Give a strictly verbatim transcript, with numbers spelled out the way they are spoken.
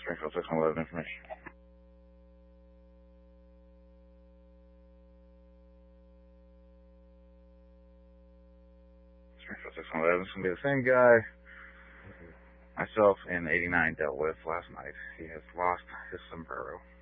Springfield six one eleven information. Springfield six one eleven is going to be the same guy myself in eighty-nine dealt with last night. He has lost his sombrero.